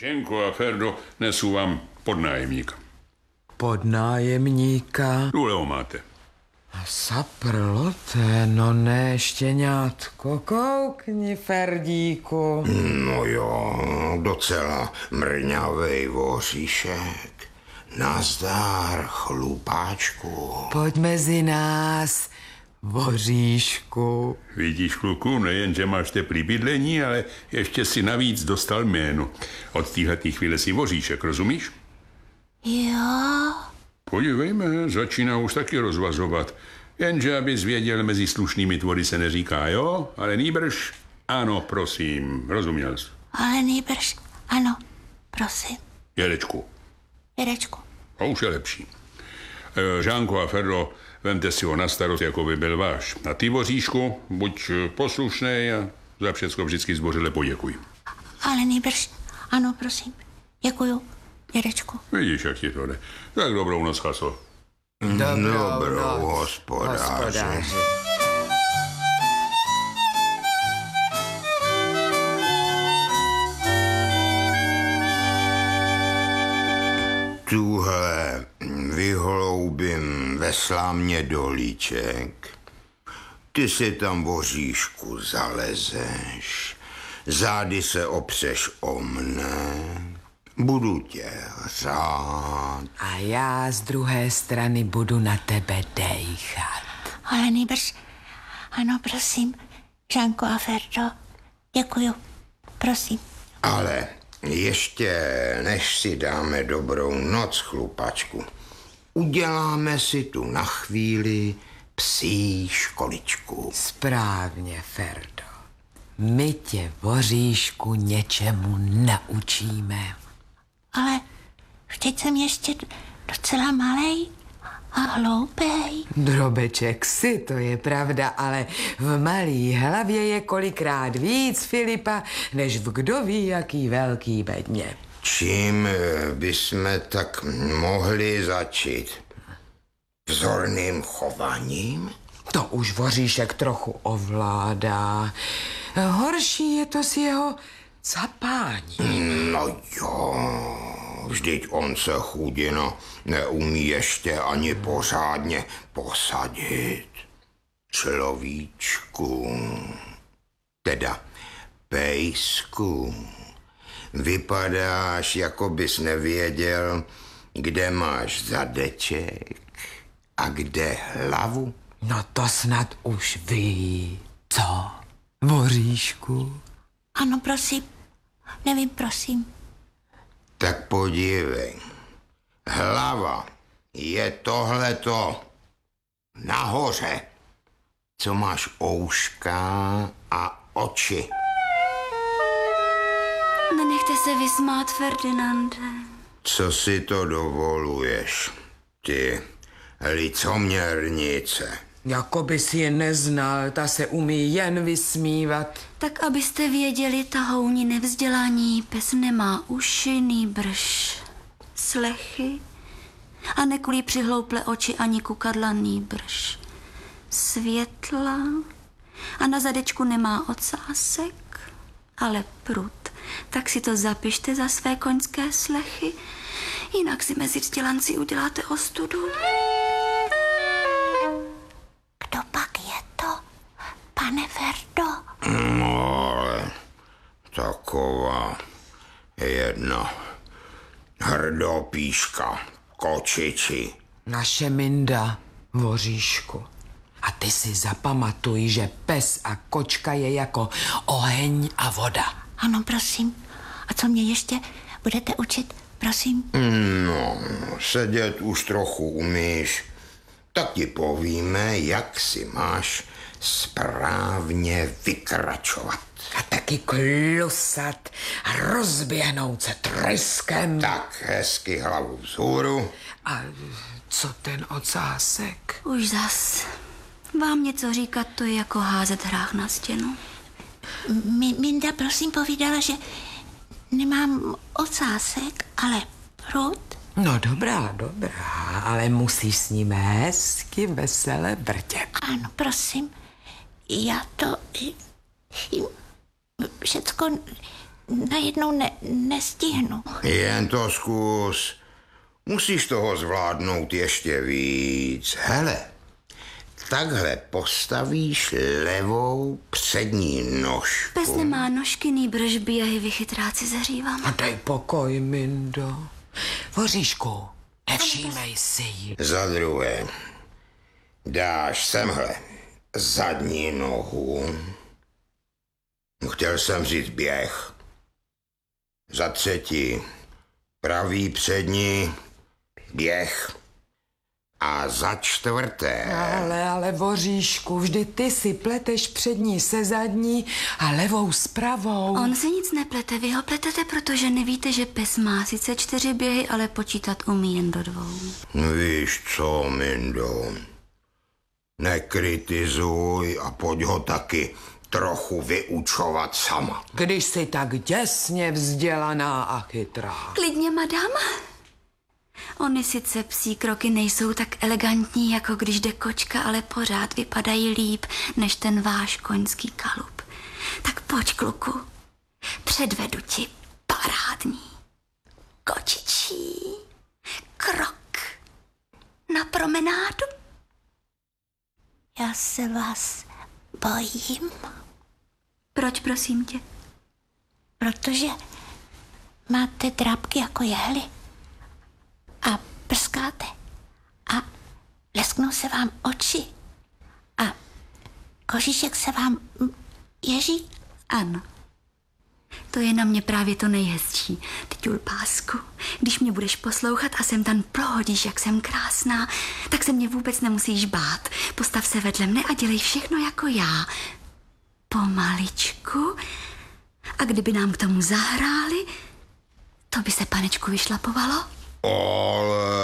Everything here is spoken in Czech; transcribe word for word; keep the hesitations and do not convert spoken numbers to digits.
Ženko a Ferdo, nesu vám podnájemníka. Podnájemníka? Důle ho máte. Saprlote, no ne, štěňátko, koukni, Ferdíku. No jo, docela mrňavej voříšek. Nazdar, chlupáčku. Pojď mezi nás, voříšku. Vidíš, kluku, nejen, že máš teplý bydlení, ale ještě si navíc dostal jméno. Od téhletý chvíle si voříšek, rozumíš? Jo. Podívejme, začíná už taky rozvazovat. Jenže abys věděl, mezi slušnými tvory se neříká jo, ale nýbrž ano, prosím, rozuměl jsi? Ale nýbrž ano, prosím. Jedečku. Jedečku. A už je lepší. E, Žánko a Ferdo, vemte si ho na starost, jako by byl váš. A ty, voříšku, buď poslušnej a za všecko vždycky zdvořile poděkuj. Ale nýbrž ano, prosím. Děkuju, jedečku. Vidíš, jak ti to jde. Tak dobrou noc, chaso. Dobrou, Dobrou hospodáři. hospodáři. Tuhle vyhloubím ve slámě dolíček. Ty si tam, voříšku, zalezeš. Zády se opřeš o mne. Budu tě hřát. A já z druhé strany budu na tebe dejchat. Ale nýbrž ano, prosím. Žánko a Ferdo, děkuju. Prosím. Ale ještě než si dáme dobrou noc, chlupačku, uděláme si tu na chvíli psí školičku. Správně, Ferdo. My tě, voříšku, něčemu naučíme. Ale vždyť jsem ještě docela malej a hloupej. Drobeček si, to je pravda, ale v malý hlavě je kolikrát víc Filipa, než v kdo ví jaký velký bedně. Čím bychom tak mohli začít? Vzorným chováním? To už voříšek trochu ovládá. Horší je to s jeho capáním. No jo, vždyť on se, chudina, neumí ještě ani pořádně posadit. Človíčku, teda pejsku, vypadáš, jako bys nevěděl, kde máš zadeček a kde hlavu. No to snad už ví. Co, voříšku? Ano, prosím. Nevím, prosím. Tak podívej. Hlava je tohleto nahoře, co máš ouška a oči. Nenechte se vysmát, Ferdinande. Co si to dovoluješ, ty licoměrnice? Jako bys je neznal, ta se umí jen vysmívat. Tak abyste věděli, tahouni nevzdělání pes nemá uši, nýbrž slechy a nekulí přihlouple oči ani kukadla, nýbrž světla a na zadečku nemá ocásek, ale prut. Tak si to zapište za své koňské slechy, jinak si mezi vzdělanci uděláte ostudu. Kdo pak je to, pane Ferdo? No, ale taková jedna hrdopíška, kočiči. Naše Minda, voříšku. A ty si zapamatuj, že pes a kočka je jako oheň a voda. Ano, prosím. A co mě ještě budete učit, prosím? No, sedět už trochu umíš. Tak ti povíme, jak si máš správně vykračovat. A taky klusat a rozběhnout se tryskem. Tak hezky hlavu vzhůru. A co ten ocásek? Už zas. Vám něco říkat, to je jako házet hrách na stěnu. Mi- Minda, prosím, povídala, že nemám ocásek, ale prut. No dobrá, dobrá, ale musíš s ním hezky vesele vrtět. Ano, prosím. Já to všecko najednou ne, nestihnu. Jen to zkus. Musíš toho zvládnout ještě víc. Hele, takhle postavíš levou přední nožku. Pes nemá nožky, nýbrž běhy vychytráci zařívám. A dej pokoj, Mindo. Voříšku, nevšímej si jí. Za druhé, dáš semhle zadní nohu. Chtěl jsem říct běh. Za třetí, pravý přední běh. A za čtvrté... Ale, ale, Voříšku, vždy ty si pleteš přední se zadní a levou s pravou. On se nic neplete, vy ho pletete, protože nevíte, že pes má sice čtyři běhy, ale počítat umí jen do dvou. Víš co, Mindo? Nekritizuj a pojď ho taky trochu vyučovat sama. Když jsi tak děsně vzdělaná a chytrá. Klidně, madam. Ony sice psí kroky nejsou tak elegantní, jako když jde kočka, ale pořád vypadají líp, než ten váš koňský kalup. Tak pojď, kluku, předvedu ti parádní, kočičí krok na promenádu. Já se vás bojím, Proč, prosím tě? protože máte drápky jako jehly a prskáte a lesknou se vám oči a kožíšek se vám ježí. Ano. To je na mě právě to nejhezčí. Ty ťulpásku, když mě budeš poslouchat a sem tam prohodíš, jak jsem krásná, tak se mě vůbec nemusíš bát. Postav se vedle mne a dělej všechno jako já. Pomaličku. A kdyby nám k tomu zahráli, to by se, panečku, vyšlapovalo? Ale